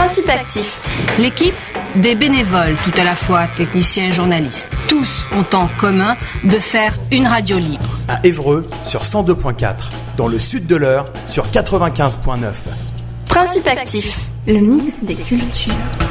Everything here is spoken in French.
Principe actif. L'équipe, des bénévoles, tout à la fois techniciens et journalistes. Tous ont en commun de faire une radio libre. À Évreux sur 102.4, dans le sud de l'Eure sur 95.9. Principe actif. Le mix des cultures.